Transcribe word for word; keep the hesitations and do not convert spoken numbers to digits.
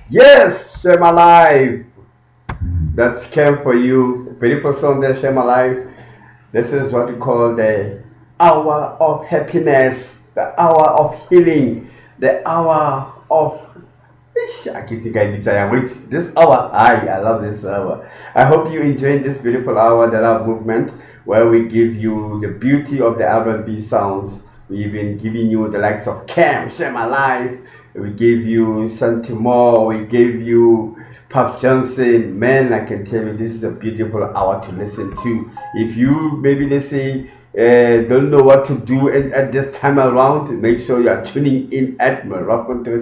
Yes, share my life. That's came for you. Beautiful song there, share my life. This is what we call the hour of happiness, the hour of healing, the hour of. Ish, I keep thinking it's I wait. This hour, I I love this hour. I hope you enjoyed this beautiful hour, the love movement, where we give you the beauty of the R and B sounds. We even giving you the likes of Cam, Share My Life. We gave you Santi Moore. We gave you Pop Johnson. Man, I can tell you this is a beautiful hour to listen to. If you maybe let's say uh, don't know what to do at, at this time around, make sure you are tuning in at Morocco